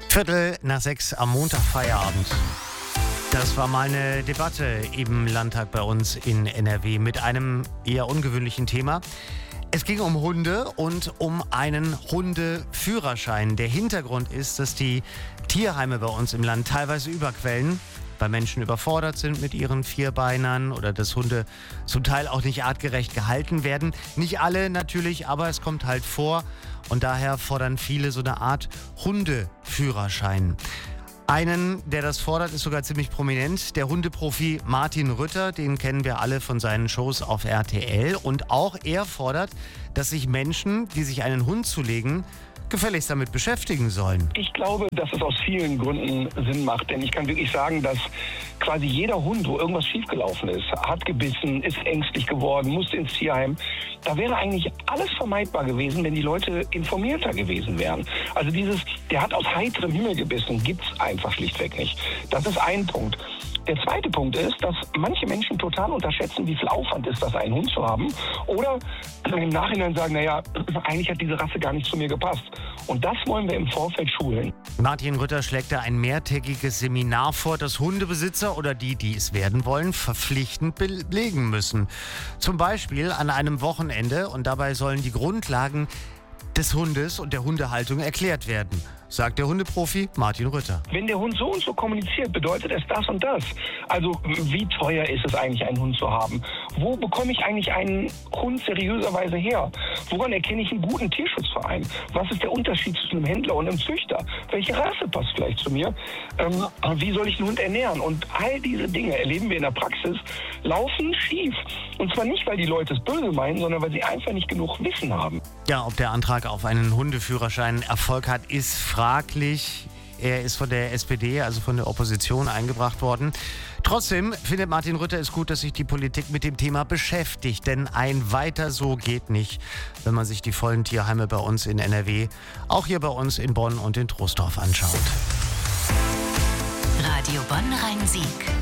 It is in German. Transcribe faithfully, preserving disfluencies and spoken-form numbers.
Viertel nach sechs am Montag Feierabend. Das war mal eine Debatte im Landtag bei uns in N R W mit einem eher ungewöhnlichen Thema. Es ging um Hunde und um einen Hundeführerschein. Der Hintergrund ist, dass die Tierheime bei uns im Land teilweise überquellen, weil Menschen überfordert sind mit ihren Vierbeinern oder dass Hunde zum Teil auch nicht artgerecht gehalten werden. Nicht alle natürlich, aber es kommt halt vor und daher fordern viele so eine Art Hundeführerschein. Einen, der das fordert, ist sogar ziemlich prominent, der Hundeprofi Martin Rütter, den kennen wir alle von seinen Shows auf R T L. Und auch er fordert, dass sich Menschen, die sich einen Hund zulegen, gefälligst damit beschäftigen sollen. Ich glaube, dass es aus vielen Gründen Sinn macht, denn ich kann wirklich sagen, dass quasi jeder Hund, wo irgendwas schiefgelaufen ist, hat gebissen, ist ängstlich geworden, musste ins Tierheim, da wäre eigentlich alles vermeidbar gewesen, wenn die Leute informierter gewesen wären. Also dieses, der hat aus heiterem Himmel gebissen, gibt's einfach schlichtweg nicht. Das ist ein Punkt. Der zweite Punkt ist, dass manche Menschen total unterschätzen, wie viel Aufwand ist das, einen Hund zu haben. Oder im Nachhinein sagen, naja, eigentlich hat diese Rasse gar nicht zu mir gepasst. Und das wollen wir im Vorfeld schulen. Martin Rütter schlägt da ein mehrtägiges Seminar vor, das Hundebesitzer oder die, die es werden wollen, verpflichtend belegen müssen. Zum Beispiel an einem Wochenende, und dabei sollen die Grundlagen des Hundes und der Hundehaltung erklärt werden, sagt der Hundeprofi Martin Rütter. Wenn der Hund so und so kommuniziert, bedeutet es das und das. Also wie teuer ist es eigentlich, einen Hund zu haben? Wo bekomme ich eigentlich einen Hund seriöserweise her? Woran erkenne ich einen guten Tierschutzverein? Was ist der Unterschied zwischen einem Händler und einem Züchter? Welche Rasse passt vielleicht zu mir? Ähm, wie soll ich einen Hund ernähren? Und all diese Dinge erleben wir in der Praxis, laufen schief. Und zwar nicht, weil die Leute es böse meinen, sondern weil sie einfach nicht genug Wissen haben. Ja, ob der Antrag auf einen Hundeführerschein Erfolg hat, ist fraglich. Er ist von der S P D, also von der Opposition, eingebracht worden. Trotzdem findet Martin Rütter es gut, dass sich die Politik mit dem Thema beschäftigt. Denn ein weiter so geht nicht, wenn man sich die vollen Tierheime bei uns in N R W, auch hier bei uns in Bonn und in Troisdorf anschaut. Radio Bonn Rhein-Sieg.